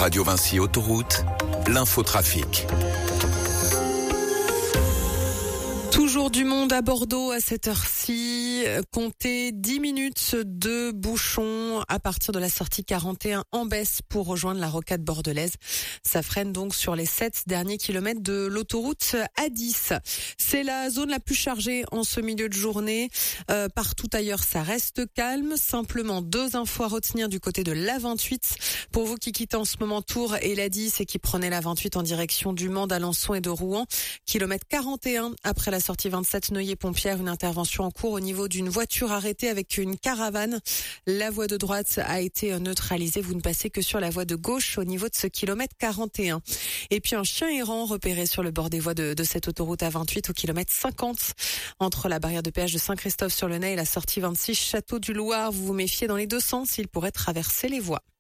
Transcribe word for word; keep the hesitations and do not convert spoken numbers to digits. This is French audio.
Radio Vinci Autoroute, l'infotrafic. Toujours du monde à Bordeaux à cette heure-ci. Comptez dix minutes de bouchons à partir de la sortie quarante et un en baisse pour rejoindre la rocade bordelaise. Ça freine donc sur les sept derniers kilomètres de l'autoroute A dix. C'est la zone la plus chargée en ce milieu de journée. Euh, partout ailleurs, ça reste calme. Simplement deux infos à retenir du côté de l'A vingt-huit. Pour vous qui quittez en ce moment Tours et l'A dix et qui prenez l'A vingt-huit en direction du Mans, d'Alençon et de Rouen, kilomètre quarante et un après la sortie vingt-sept Neuilly-Pompière, une intervention en cours au niveau d'une voiture arrêtée avec une caravane. La voie de droite a été neutralisée. Vous ne passez que sur la voie de gauche au niveau de ce kilomètre quarante et un. Et puis un chien errant repéré sur le bord des voies de, de cette autoroute A vingt-huit au kilomètre cinquante. Entre la barrière de péage de Saint-Christophe-sur-le-Nez et la sortie vingt-six Château du Loir, vous vous méfiez dans les deux sens, il pourrait traverser les voies.